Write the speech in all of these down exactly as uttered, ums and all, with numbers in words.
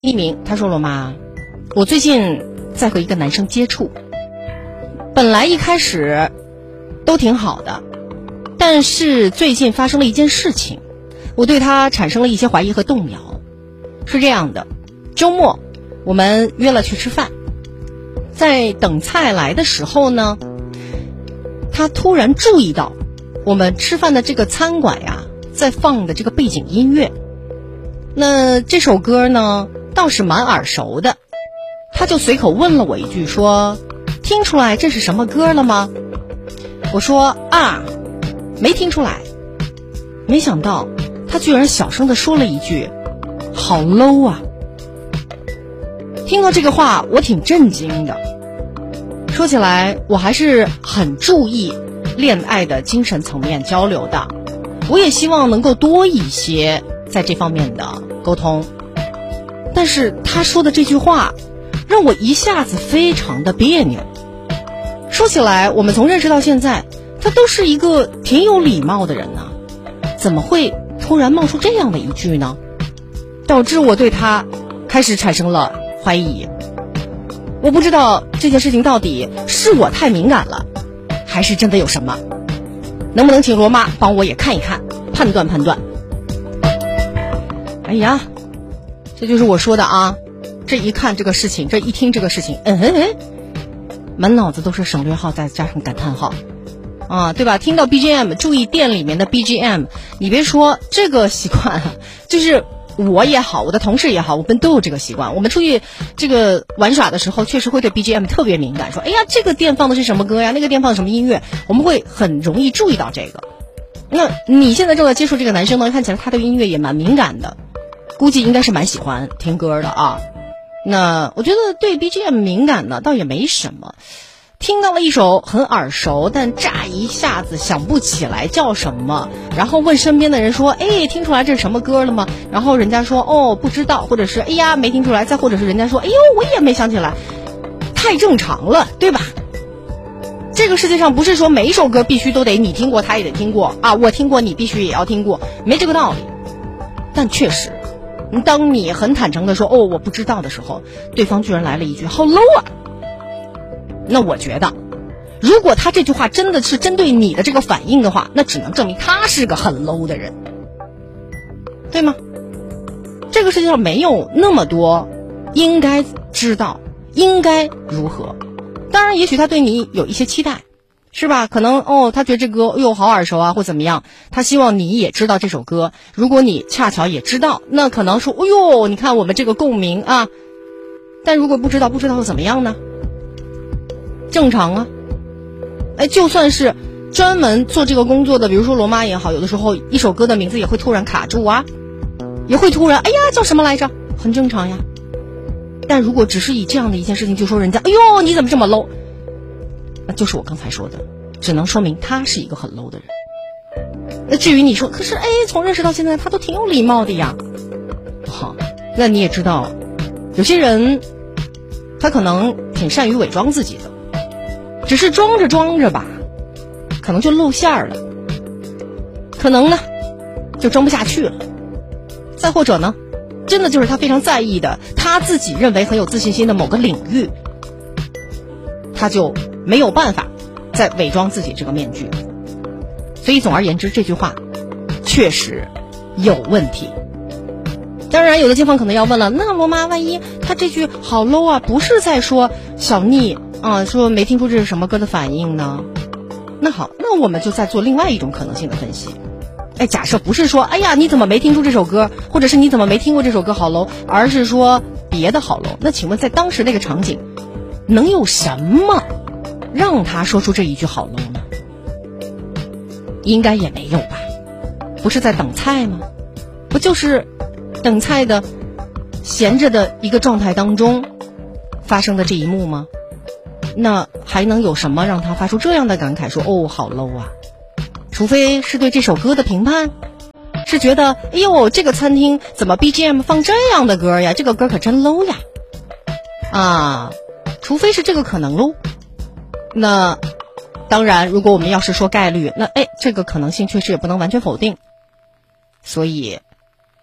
匿名他说了妈，我最近在和一个男生接触，本来一开始都挺好的，但是最近发生了一件事情，我对他产生了一些怀疑和动摇。是这样的，周末我们约了去吃饭，在等菜来的时候呢，他突然注意到我们吃饭的这个餐馆呀在放的这个背景音乐，那这首歌呢倒是蛮耳熟的，他就随口问了我一句，说听出来这是什么歌了吗？我说啊，没听出来。没想到他居然小声地说了一句好 low 啊。听到这个话我挺震惊的，说起来我还是很注意恋爱的精神层面交流的，我也希望能够多一些在这方面的沟通。但是他说的这句话让我一下子非常的别扭。说起来我们从认识到现在，他都是一个挺有礼貌的人呢，怎么会突然冒出这样的一句呢？导致我对他开始产生了怀疑。我不知道这件事情到底是我太敏感了，还是真的有什么，能不能请罗妈帮我也看一看，判断判断。哎呀，这就是我说的啊，这一看这个事情，这一听这个事情，嗯嗯嗯，满脑子都是省略号再加上感叹号啊，对吧？听到 B G M， 注意店里面的 B G M， 你别说这个习惯啊，就是我也好，我的同事也好，我们都有这个习惯。我们出去这个玩耍的时候，确实会对 B G M 特别敏感，说哎呀，这个店放的是什么歌呀，那个店放的什么音乐，我们会很容易注意到这个。那你现在正在接触这个男生呢，看起来他对音乐也蛮敏感的，估计应该是蛮喜欢听歌的啊。那我觉得对 B G M 敏感的倒也没什么，听到了一首很耳熟但乍一下子想不起来叫什么，然后问身边的人说哎，听出来这是什么歌了吗？然后人家说哦不知道，或者是哎呀没听出来，再或者是人家说哎呦我也没想起来，太正常了，对吧？这个世界上不是说每一首歌必须都得你听过他也得听过啊，我听过你必须也要听过，没这个道理。但确实当你很坦诚的说哦我不知道的时候，对方居然来了一句好 low 啊。那我觉得如果他这句话真的是针对你的这个反应的话，那只能证明他是个很 low 的人，对吗？这个世界上没有那么多应该知道应该如何，当然也许他对你有一些期待，是吧？可能哦他觉得这歌哟好耳熟啊或怎么样，他希望你也知道这首歌，如果你恰巧也知道，那可能说哎呦你看我们这个共鸣啊。但如果不知道不知道又怎么样呢？正常啊。哎，就算是专门做这个工作的，比如说罗妈也好，有的时候一首歌的名字也会突然卡住啊，也会突然哎呀叫什么来着，很正常呀。但如果只是以这样的一件事情就说人家哎呦你怎么这么 low， 那就是我刚才说的，只能说明他是一个很 low 的人。那至于你说可是哎从认识到现在他都挺有礼貌的呀，好，那你也知道有些人他可能挺善于伪装自己的，只是装着装着吧可能就露馅儿了，可能呢就装不下去了，再或者呢真的就是他非常在意的他自己认为很有自信心的某个领域，他就没有办法再伪装自己这个面具。所以总而言之这句话确实有问题。当然有的街坊可能要问了，那罗妈万一他这句好 low 啊不是在说小妮啊，说没听出这是什么歌的反应呢？那好，那我们就再做另外一种可能性的分析。哎，假设不是说哎呀你怎么没听出这首歌，或者是你怎么没听过这首歌好 low， 而是说别的好 low， 那请问在当时那个场景能有什么让他说出这一句好 low 呢？应该也没有吧，不是在等菜吗？不就是等菜的闲着的一个状态当中发生的这一幕吗？那还能有什么让他发出这样的感慨说哦好 low 啊？除非是对这首歌的评判，是觉得哎呦这个餐厅怎么 B G M 放这样的歌呀，这个歌可真 low 呀啊，除非是这个可能喽。那当然如果我们要是说概率，那哎这个可能性确实也不能完全否定。所以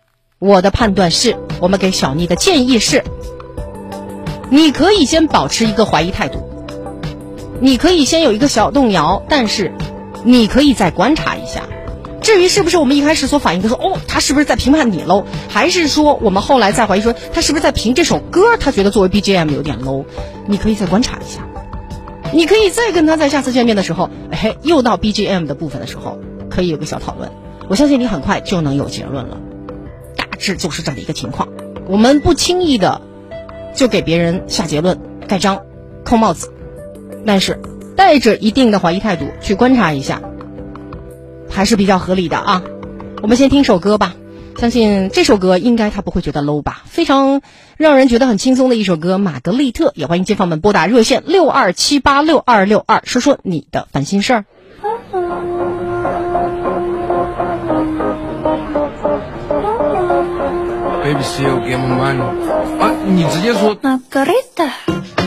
我的判断是，我们给小妮的建议是，你可以先保持一个怀疑态度，你可以先有一个小动摇，但是你可以再观察一下。至于是不是我们一开始所反映的说，哦，他是不是在评判你 low， 还是说我们后来再怀疑说他是不是在评这首歌，他觉得作为 B G M 有点 low， 你可以再观察一下。你可以再跟他在下次见面的时候，哎，又到 B G M 的部分的时候，可以有个小讨论。我相信你很快就能有结论了，大致就是这么一个情况。我们不轻易的就给别人下结论、盖章、扣帽子，但是带着一定的怀疑态度去观察一下，还是比较合理的啊。我们先听首歌吧，相信这首歌应该他不会觉得 low 吧，非常让人觉得很轻松的一首歌，玛格丽特。也欢迎街坊们拨打热线六二七八六二六二，说说你的烦心事儿。 Baby, still get my money. 啊，你直接说。